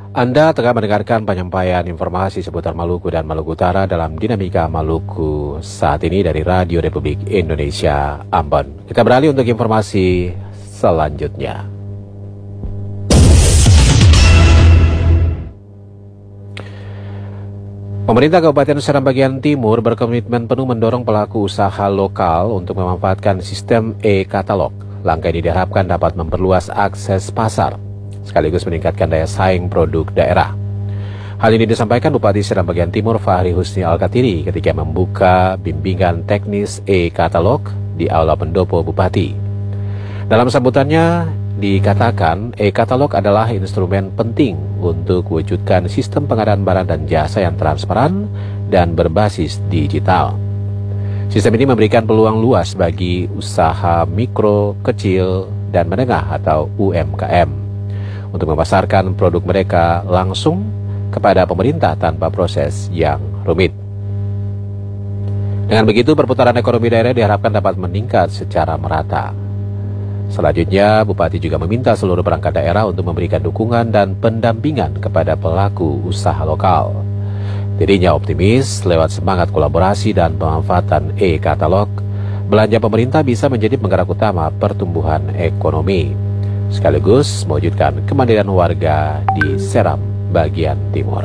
Anda tengah mendengarkan penyampaian informasi seputar Maluku dan Maluku Utara dalam Dinamika Maluku saat ini dari Radio Republik Indonesia Ambon. Kita beralih untuk informasi selanjutnya. Pemerintah Kabupaten Seram Bagian Timur berkomitmen penuh mendorong pelaku usaha lokal untuk memanfaatkan sistem e-katalog. Langkah ini diharapkan dapat memperluas akses pasar, sekaligus meningkatkan daya saing produk daerah. Hal ini disampaikan Bupati Seram Bagian Timur Fahri Husni Al-Katiri ketika membuka bimbingan teknis e-katalog di Aula Pendopo Bupati. Dalam sambutannya dikatakan e-katalog adalah instrumen penting untuk mewujudkan sistem pengadaan barang dan jasa yang transparan dan berbasis digital. Sistem ini memberikan peluang luas bagi usaha mikro, kecil, dan menengah atau UMKM untuk memasarkan produk mereka langsung kepada pemerintah tanpa proses yang rumit. Dengan begitu, perputaran ekonomi daerah diharapkan dapat meningkat secara merata. Selanjutnya, Bupati juga meminta seluruh perangkat daerah untuk memberikan dukungan dan pendampingan kepada pelaku usaha lokal. Dirinya optimis lewat semangat kolaborasi dan pemanfaatan e-katalog, belanja pemerintah bisa menjadi penggerak utama pertumbuhan ekonomi, sekaligus mewujudkan kemandirian warga di Seram Bagian Timur.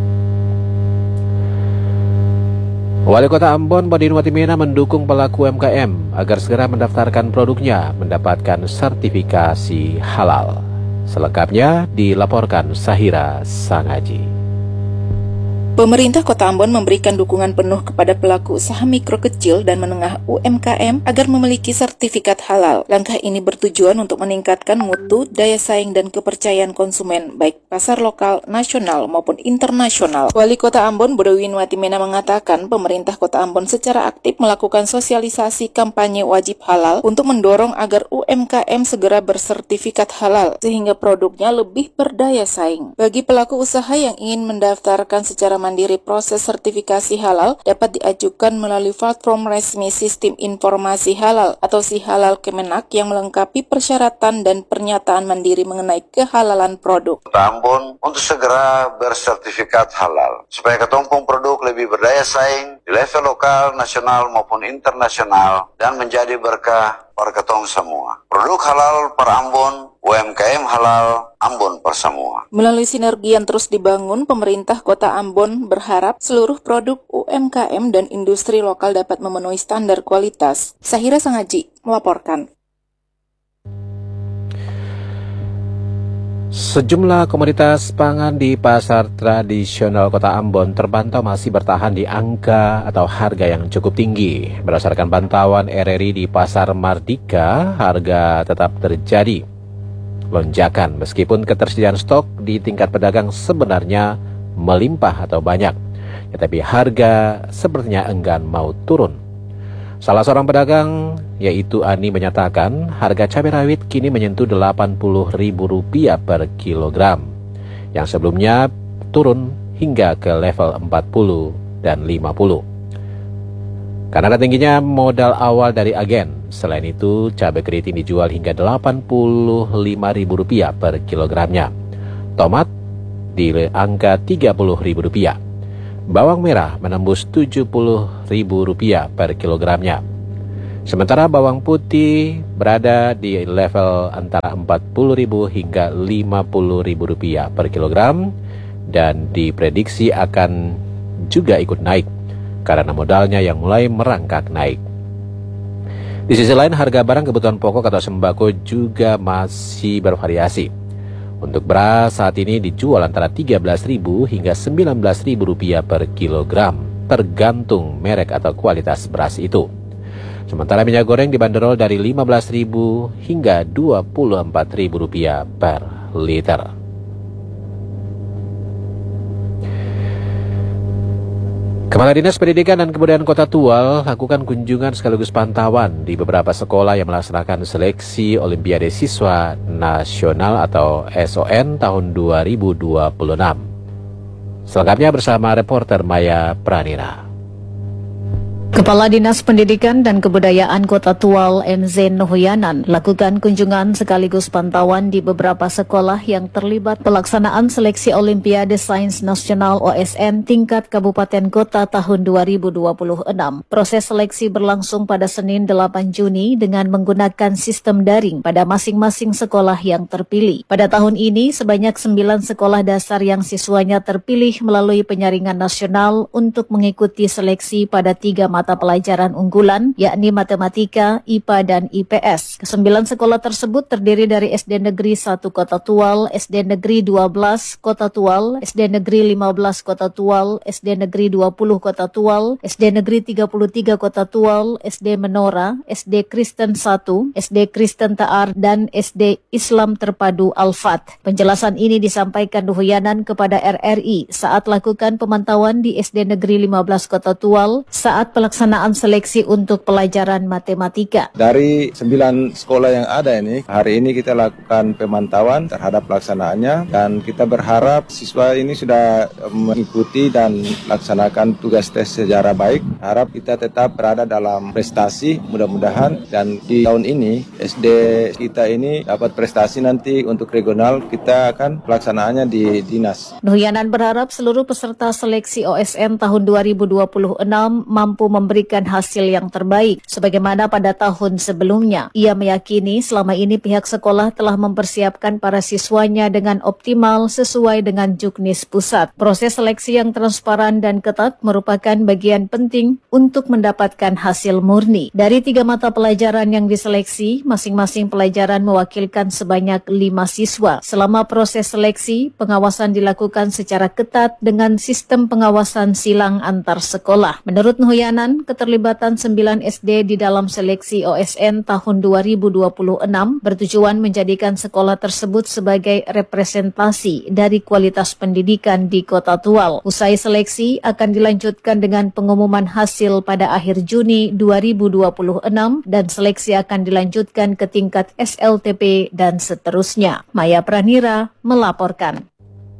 Wali Kota Ambon Bodin Watimena mendukung pelaku UMKM agar segera mendaftarkan produknya mendapatkan sertifikasi halal. Selengkapnya dilaporkan Sahira Sangaji. Pemerintah Kota Ambon memberikan dukungan penuh kepada pelaku usaha mikro kecil dan menengah UMKM agar memiliki sertifikat halal. Langkah ini bertujuan untuk meningkatkan mutu, daya saing, dan kepercayaan konsumen, baik pasar lokal, nasional, maupun internasional. Wali Kota Ambon Bodin Watimena mengatakan pemerintah Kota Ambon secara aktif melakukan sosialisasi kampanye wajib halal untuk mendorong agar UMKM segera bersertifikat halal, sehingga produknya lebih berdaya saing. Bagi pelaku usaha yang ingin mendaftarkan secara mandiri, proses sertifikasi halal dapat diajukan melalui platform resmi Sistem Informasi Halal atau SIHalal Kemenak yang melengkapi persyaratan dan pernyataan mandiri mengenai kehalalan produk. Kota Ambon untuk segera bersertifikat halal supaya ketumpung produk lebih berdaya saing di level lokal, nasional maupun internasional dan menjadi berkah perketong semua. Produk halal per Ambon, UMKM halal, Ambon per semua. Melalui sinergi yang terus dibangun, pemerintah Kota Ambon berharap seluruh produk UMKM dan industri lokal dapat memenuhi standar kualitas. Sahira Sangaji melaporkan. Sejumlah komoditas pangan di pasar tradisional Kota Ambon terpantau masih bertahan di angka atau harga yang cukup tinggi. Berdasarkan pantauan RRI di Pasar Mardika, harga tetap terjadi lonjakan meskipun ketersediaan stok di tingkat pedagang sebenarnya melimpah atau banyak, tetapi harga sepertinya enggan mau turun. Salah seorang pedagang, yaitu Ani, menyatakan harga cabai rawit kini menyentuh Rp80.000 per kilogram, yang sebelumnya turun hingga ke level 40 dan 50. Karena tingginya modal awal dari agen, selain itu cabai keriting dijual hingga Rp85.000 per kilogramnya. Tomat di angka Rp30.000. Bawang merah menembus Rp70.000 per kilogramnya. Sementara bawang putih berada di level antara Rp40.000 hingga Rp50.000 per kilogram dan diprediksi akan juga ikut naik karena modalnya yang mulai merangkak naik. Di sisi lain, harga barang kebutuhan pokok atau sembako juga masih bervariasi. Untuk beras saat ini dijual antara Rp13.000 hingga Rp19.000 per kilogram, tergantung merek atau kualitas beras itu. Sementara minyak goreng dibanderol dari Rp15.000 hingga Rp24.000 per liter. Kepala Dinas Pendidikan dan Kebudayaan Kota Tual lakukan kunjungan sekaligus pantauan di beberapa sekolah yang melaksanakan seleksi Olimpiade Siswa Nasional atau SON tahun 2026. Selengkapnya bersama reporter Maya Pranira. Kepala Dinas Pendidikan dan Kebudayaan Kota Tual MZ Nuhuyanan lakukan kunjungan sekaligus pantauan di beberapa sekolah yang terlibat pelaksanaan seleksi Olimpiade Sains Nasional OSN tingkat Kabupaten Kota tahun 2026. Proses seleksi berlangsung pada Senin 8 Juni dengan menggunakan sistem daring pada masing-masing sekolah yang terpilih. Pada tahun ini sebanyak 9 sekolah dasar yang siswanya terpilih melalui penyaringan nasional untuk mengikuti seleksi pada 3 mata pelajaran unggulan, yakni matematika, IPA, dan IPS. Kesembilan sekolah tersebut terdiri dari SD Negeri 1 Kota Tual, SD Negeri 12 Kota Tual, SD Negeri 15 Kota Tual, SD Negeri 20 Kota Tual, SD Negeri 33 Kota Tual, SD Menora, SD Kristen 1, SD Kristen Ta'ar, dan SD Islam Terpadu Al-Fat. Penjelasan ini disampaikan Nuhuyanan kepada RRI saat lakukan pemantauan di SD Negeri 15 Kota Tual saat pelaksanaan seleksi untuk pelajaran matematika. Dari 9 sekolah yang ada ini, hari ini kita lakukan pemantauan terhadap pelaksanaannya dan kita berharap siswa ini sudah mengikuti dan laksanakan tugas tes secara baik. Harap kita tetap berada dalam prestasi, mudah-mudahan, dan di tahun ini SD kita ini dapat prestasi nanti untuk regional, kita akan pelaksanaannya di dinas. Nuhuyanan berharap seluruh peserta seleksi OSN tahun 2026 mampu memberikan hasil yang terbaik sebagaimana pada tahun sebelumnya. Ia meyakini selama ini pihak sekolah telah mempersiapkan para siswanya dengan optimal sesuai dengan juknis pusat. Proses seleksi yang transparan dan ketat merupakan bagian penting untuk mendapatkan hasil murni. Dari 3 mata pelajaran yang diseleksi, masing-masing pelajaran mewakilkan sebanyak 5 siswa. Selama proses seleksi, pengawasan dilakukan secara ketat dengan sistem pengawasan silang antar sekolah. Menurut Nuhuyanan, keterlibatan 9 SD di dalam seleksi OSN tahun 2026 bertujuan menjadikan sekolah tersebut sebagai representasi dari kualitas pendidikan di Kota Tual. Usai seleksi akan dilanjutkan dengan pengumuman hasil pada akhir Juni 2026 dan seleksi akan dilanjutkan ke tingkat SLTP dan seterusnya. Maya Pranira melaporkan.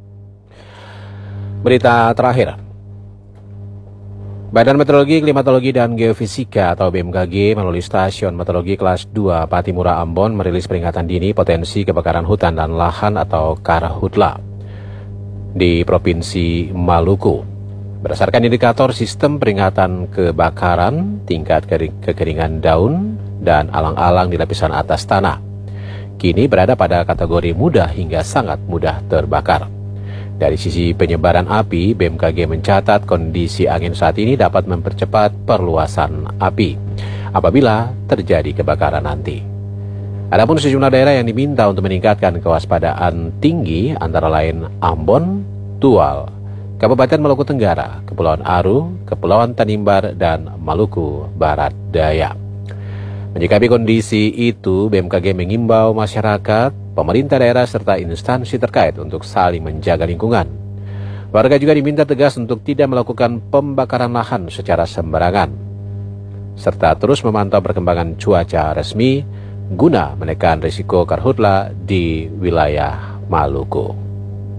Berita terakhir. Badan Meteorologi, Klimatologi, dan Geofisika atau BMKG melalui Stasiun Meteorologi Kelas 2 Patimura Ambon merilis peringatan dini potensi kebakaran hutan dan lahan atau Karhutla di Provinsi Maluku. Berdasarkan indikator sistem peringatan kebakaran, tingkat kekeringan daun dan alang-alang di lapisan atas tanah kini berada pada kategori mudah hingga sangat mudah terbakar. Dari sisi penyebaran api, BMKG mencatat kondisi angin saat ini dapat mempercepat perluasan api apabila terjadi kebakaran nanti. Adapun sejumlah daerah yang diminta untuk meningkatkan kewaspadaan tinggi antara lain Ambon, Tual, Kabupaten Maluku Tenggara, Kepulauan Aru, Kepulauan Tanimbar, dan Maluku Barat Daya. Menyikapi kondisi itu, BMKG mengimbau masyarakat, pemerintah daerah, serta instansi terkait untuk saling menjaga lingkungan. Warga juga diminta tegas untuk tidak melakukan pembakaran lahan secara sembarangan, serta terus memantau perkembangan cuaca resmi guna menekan risiko karhutla di wilayah Maluku.